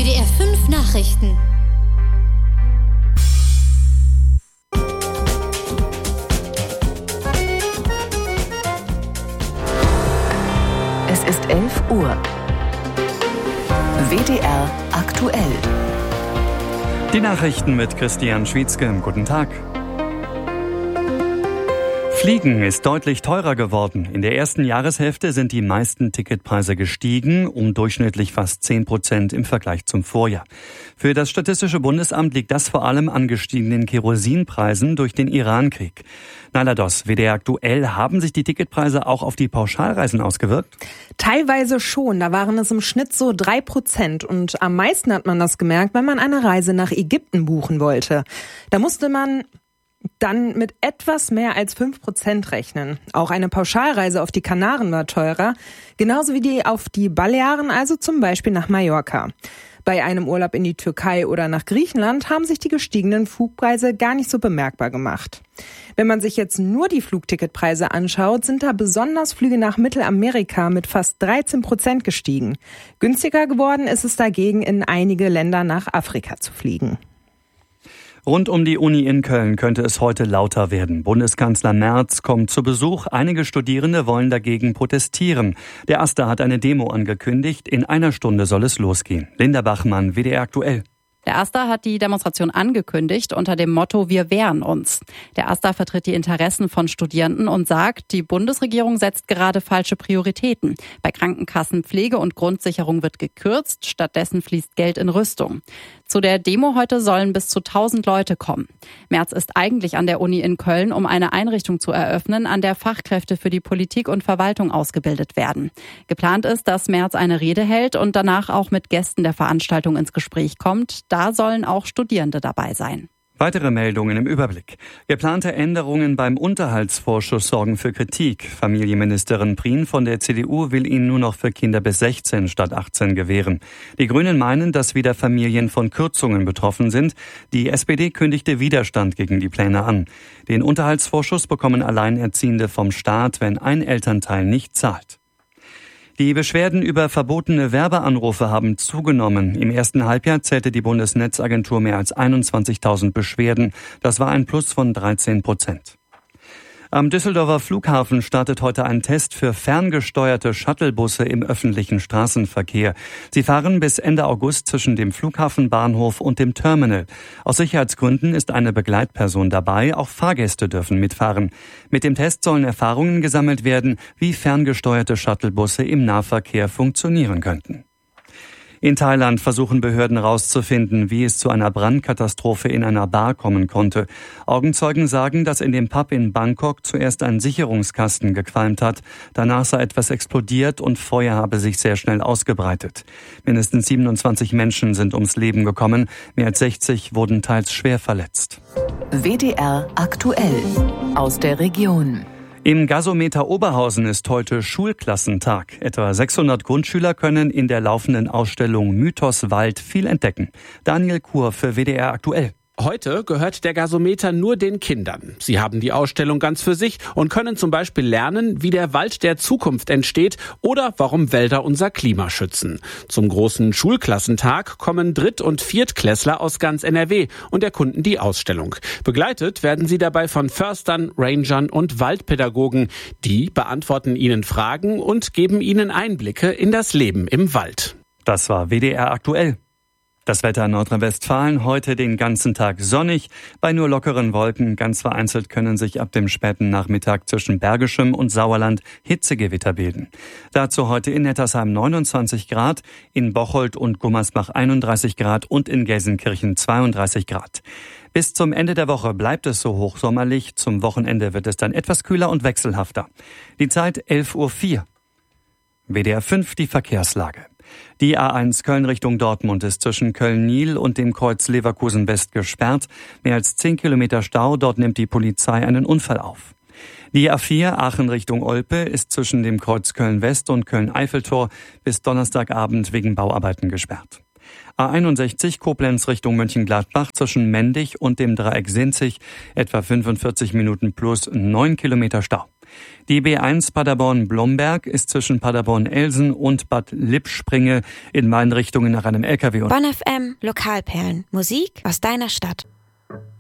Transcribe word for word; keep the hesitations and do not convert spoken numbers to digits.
W D R fünf Nachrichten. Es ist elf Uhr. W D R aktuell. Die Nachrichten mit Christian Schwietzke. Guten Tag. Fliegen ist deutlich teurer geworden. In der ersten Jahreshälfte sind die meisten Ticketpreise gestiegen, um durchschnittlich fast zehn Prozent im Vergleich zum Vorjahr. Für das Statistische Bundesamt liegt das vor allem an gestiegenen Kerosinpreisen durch den Irankrieg. Naila Doss, W D R aktuell, haben sich die Ticketpreise auch auf die Pauschalreisen ausgewirkt? Teilweise schon. Da waren es im Schnitt so drei Prozent. Und am meisten hat man das gemerkt, wenn man eine Reise nach Ägypten buchen wollte. Da musste man dann mit etwas mehr als fünf Prozent rechnen. Auch eine Pauschalreise auf die Kanaren war teurer, genauso wie die auf die Balearen, also zum Beispiel nach Mallorca. Bei einem Urlaub in die Türkei oder nach Griechenland haben sich die gestiegenen Flugpreise gar nicht so bemerkbar gemacht. Wenn man sich jetzt nur die Flugticketpreise anschaut, sind da besonders Flüge nach Mittelamerika mit fast dreizehn Prozent gestiegen. Günstiger geworden ist es dagegen, in einige Länder nach Afrika zu fliegen. Rund um die Uni in Köln könnte es heute lauter werden. Bundeskanzler Merz kommt zu Besuch. Einige Studierende wollen dagegen protestieren. Der AStA hat eine Demo angekündigt. In einer Stunde soll es losgehen. Linda Bachmann, W D R aktuell. Der AStA hat die Demonstration angekündigt unter dem Motto „Wir wehren uns“. Der AStA vertritt die Interessen von Studierenden und sagt, die Bundesregierung setzt gerade falsche Prioritäten. Bei Krankenkassen, Pflege und Grundsicherung wird gekürzt, stattdessen fließt Geld in Rüstung. Zu der Demo heute sollen bis zu tausend Leute kommen. Merz ist eigentlich an der Uni in Köln, um eine Einrichtung zu eröffnen, an der Fachkräfte für die Politik und Verwaltung ausgebildet werden. Geplant ist, dass Merz eine Rede hält und danach auch mit Gästen der Veranstaltung ins Gespräch kommt. Da sollen auch Studierende dabei sein. Weitere Meldungen im Überblick. Geplante Änderungen beim Unterhaltsvorschuss sorgen für Kritik. Familienministerin Prien von der C D U will ihn nur noch für Kinder bis sechzehn statt achtzehn gewähren. Die Grünen meinen, dass wieder Familien von Kürzungen betroffen sind. Die S P D kündigte Widerstand gegen die Pläne an. Den Unterhaltsvorschuss bekommen Alleinerziehende vom Staat, wenn ein Elternteil nicht zahlt. Die Beschwerden über verbotene Werbeanrufe haben zugenommen. Im ersten Halbjahr zählte die Bundesnetzagentur mehr als einundzwanzigtausend Beschwerden. Das war ein Plus von dreizehn Prozent. Am Düsseldorfer Flughafen startet heute ein Test für ferngesteuerte Shuttlebusse im öffentlichen Straßenverkehr. Sie fahren bis Ende August zwischen dem Flughafenbahnhof und dem Terminal. Aus Sicherheitsgründen ist eine Begleitperson dabei, auch Fahrgäste dürfen mitfahren. Mit dem Test sollen Erfahrungen gesammelt werden, wie ferngesteuerte Shuttlebusse im Nahverkehr funktionieren könnten. In Thailand versuchen Behörden herauszufinden, wie es zu einer Brandkatastrophe in einer Bar kommen konnte. Augenzeugen sagen, dass in dem Pub in Bangkok zuerst ein Sicherungskasten gequalmt hat. Danach sei etwas explodiert und Feuer habe sich sehr schnell ausgebreitet. Mindestens siebenundzwanzig Menschen sind ums Leben gekommen. Mehr als sechzig wurden teils schwer verletzt. W D R aktuell aus der Region. Im Gasometer Oberhausen ist heute Schulklassentag. Etwa sechshundert Grundschüler können in der laufenden Ausstellung Mythos Wald viel entdecken. Daniel Kur für W D R aktuell. Heute gehört der Gasometer nur den Kindern. Sie haben die Ausstellung ganz für sich und können zum Beispiel lernen, wie der Wald der Zukunft entsteht oder warum Wälder unser Klima schützen. Zum großen Schulklassentag kommen Dritt- und Viertklässler aus ganz N R W und erkunden die Ausstellung. Begleitet werden sie dabei von Förstern, Rangern und Waldpädagogen. Die beantworten ihnen Fragen und geben ihnen Einblicke in das Leben im Wald. Das war W D R aktuell. Das Wetter in Nordrhein-Westfalen heute den ganzen Tag sonnig, bei nur lockeren Wolken. Ganz vereinzelt können sich ab dem späten Nachmittag zwischen Bergischem und Sauerland Hitzegewitter bilden. Dazu heute in Nettersheim neunundzwanzig Grad, in Bocholt und Gummersbach einunddreißig Grad und in Gelsenkirchen zweiunddreißig Grad. Bis zum Ende der Woche bleibt es so hochsommerlich. Zum Wochenende wird es dann etwas kühler und wechselhafter. Die Zeit elf Uhr vier. W D R fünf, die Verkehrslage. Die A eins Köln Richtung Dortmund ist zwischen Köln-Niel und dem Kreuz Leverkusen West gesperrt. Mehr als zehn Kilometer Stau, dort nimmt die Polizei einen Unfall auf. Die A vier Aachen Richtung Olpe ist zwischen dem Kreuz Köln-West und Köln-Eiffeltor bis Donnerstagabend wegen Bauarbeiten gesperrt. A einundsechzig Koblenz Richtung Mönchengladbach zwischen Mendig und dem Dreieck Sinzig etwa fünfundvierzig Minuten plus neun Kilometer Stau. Die B eins Paderborn-Blomberg ist zwischen Paderborn-Elsen und Bad Lippspringe in beiden Richtungen nach einem L K W. Bonn F M Lokalperlen. Musik aus deiner Stadt.